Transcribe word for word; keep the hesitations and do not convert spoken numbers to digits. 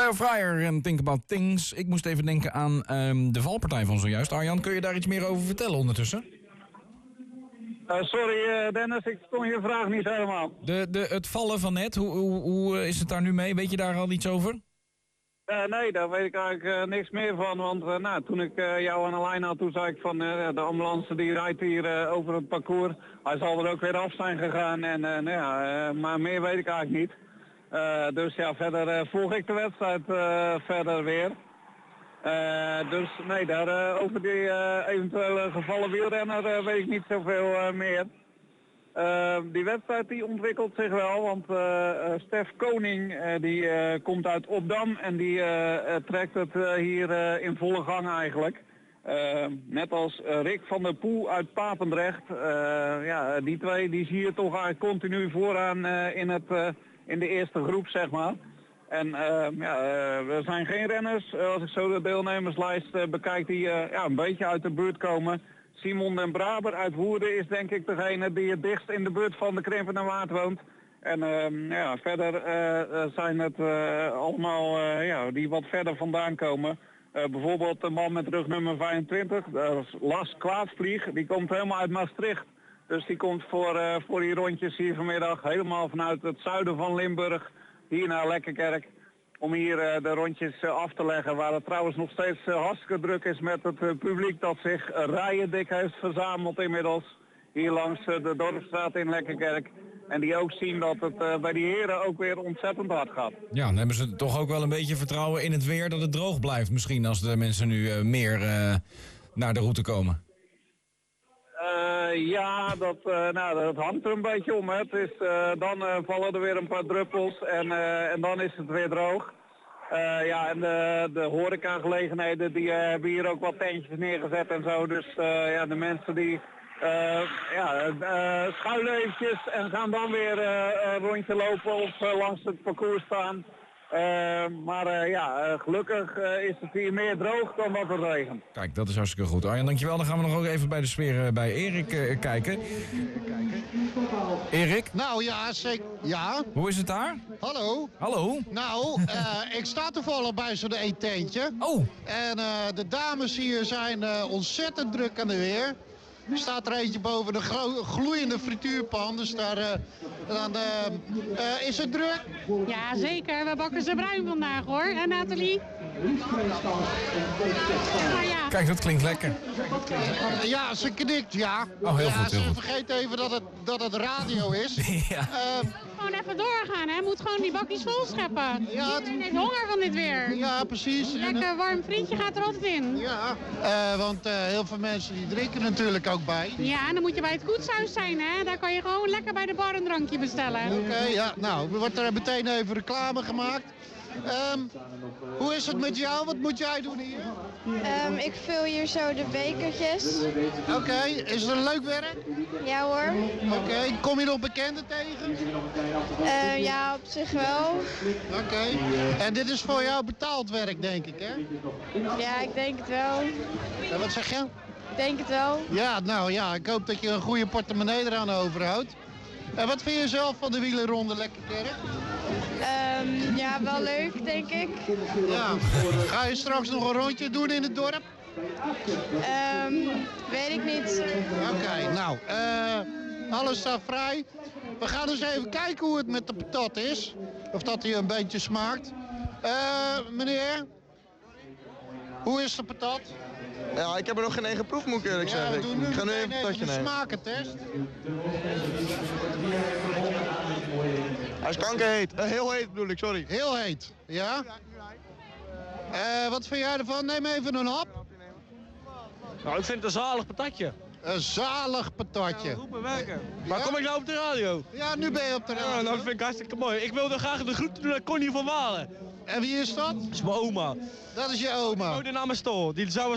Fire Fryer en Think About Things. Ik moest even denken aan um, de valpartij van zojuist. Arjan, kun je daar iets meer over vertellen ondertussen? Uh, sorry uh, Dennis, ik kon je vraag niet helemaal. De, de, het vallen van net, hoe, hoe, hoe is het daar nu mee? Weet je daar al iets over? Uh, nee, daar weet ik eigenlijk uh, niks meer van, want uh, nou, toen ik uh, jou aan de lijn had, toen zei ik van uh, de ambulance die rijdt hier uh, over het parcours. Hij zal er ook weer af zijn gegaan, en, uh, nou ja, uh, maar meer weet ik eigenlijk niet. Uh, dus ja, verder uh, volg ik de wedstrijd uh, verder weer. Uh, dus nee, daar, uh, over die uh, eventuele gevallen wielrenner uh, weet ik niet zoveel uh, meer. Uh, die wedstrijd die ontwikkelt zich wel, want uh, uh, Stef Koning uh, die uh, komt uit Opdam en die uh, uh, trekt het uh, hier uh, in volle gang eigenlijk. Uh, net als uh, Rick van der Poel uit Papendrecht. Uh, ja, die twee die zie je toch eigenlijk continu vooraan uh, in, het, uh, in de eerste groep, zeg maar. En uh, ja, uh, er zijn geen renners, uh, als ik zo de deelnemerslijst uh, bekijk, die uh, ja, een beetje uit de buurt komen. Simon den Braber uit Woerden is denk ik degene die het dichtst in de buurt van de Krimpen en Waard woont. En uh, ja, verder uh, zijn het uh, allemaal uh, ja, die wat verder vandaan komen. Uh, bijvoorbeeld de man met rugnummer vijfentwintig, dat is Lars Kwaatvlieg, die komt helemaal uit Maastricht. Dus die komt voor, uh, voor die rondjes hier vanmiddag helemaal vanuit het zuiden van Limburg hier naar Lekkerkerk. Om hier uh, de rondjes uh, af te leggen, waar het trouwens nog steeds uh, hartstikke druk is met het uh, publiek dat zich uh, rijen dik heeft verzameld inmiddels. Hier langs uh, de Dorpsstraat in Lekkerkerk. En die ook zien dat het uh, bij die heren ook weer ontzettend hard gaat. Ja, dan hebben ze toch ook wel een beetje vertrouwen in het weer dat het droog blijft. Misschien als de mensen nu uh, meer uh, naar de route komen. Uh, ja, dat, uh, nou, dat hangt er een beetje om. Hè. Het is, uh, dan uh, vallen er weer een paar druppels en, uh, en dan is het weer droog. Uh, ja, en de, de horecagelegenheden die uh, hebben hier ook wat tentjes neergezet en zo. Dus uh, ja, de mensen die uh, ja, uh, schuilen eventjes en gaan dan weer uh, een rondje lopen of uh, langs het parcours staan. Uh, maar uh, ja, uh, gelukkig uh, is het hier meer droog dan wat het regent. Kijk, dat is hartstikke goed. Arjan, dankjewel. Dan gaan we nog ook even bij de sfeer uh, bij Erik uh, kijken. Erik? Nou ja, zeker. Ja. Hoe is het daar? Hallo. Hallo. Nou, uh, ik sta toevallig bij zo'n eetentje. Oh. En uh, de dames hier zijn uh, ontzettend druk aan de weer. Er staat er eentje boven de gloeiende frituurpan. Dus daar uh, dan, uh, uh, is het druk. Ja, zeker. We bakken ze bruin vandaag, hoor. En Nathalie? Nou ja. Kijk, dat klinkt lekker. Ja, ze knikt, ja. Oh, heel ja, goed, heel ze goed. vergeet even dat het, dat het radio is. Ja. Uh, Gewoon even doorgaan, hè. Moet gewoon die bakjes vol scheppen. Ja, Iedereen heeft honger van dit weer. Ja, precies. Lekker warm frietje gaat er altijd in. Ja, uh, want uh, heel veel mensen die drinken natuurlijk ook bij. Ja, en dan moet je bij het koetshuis zijn, hè. Daar kan je gewoon lekker bij de bar een drankje bestellen. Oké, okay, ja. Nou, er wordt er meteen even reclame gemaakt. Um, hoe is het met jou? Wat moet jij doen hier? Um, ik vul hier zo de bekertjes. Oké, okay. Is het een leuk werk? Ja hoor. Oké, okay. Kom je nog bekenden tegen? Uh, ja, op zich wel. Oké, okay. En dit is voor jou betaald werk, denk ik, hè? Ja, ik denk het wel. En wat zeg je? Ik denk het wel. Ja, nou ja, ik hoop dat je een goede portemonnee eraan overhoudt. En wat vind je zelf van de wielerronde Lekkerkerk? Um, ja, wel leuk, denk ik. Ja. Ga je straks nog een rondje doen in het dorp? Um, weet ik niet. Oké, okay, nou, uh, alles staat vrij. We gaan eens even kijken hoe het met de patat is. Of dat hij een beetje smaakt. Uh, meneer, hoe is de patat? Ja, ik heb er nog geen één geproefd, moet ik eerlijk ja, zeggen. We doen nu ik ga nu even, even een even nemen. een smakentest. Hij is kankerheet. Uh, heel heet bedoel ik, sorry. Heel heet, ja? Uh, wat vind jij ervan? Neem even een hap. Nou, ik vind het een zalig patatje. Een zalig patatje. Ja, goed bewerken. Maar Ja? kom ik nou op de radio? Ja, nu ben je op de radio. Ja, nou, dat vind ik hartstikke mooi. Ik wilde graag de groeten doen aan Connie van Walen. En wie is dat? Dat is mijn oma. Dat is je oma. Oh, de naam is Tol. Die zou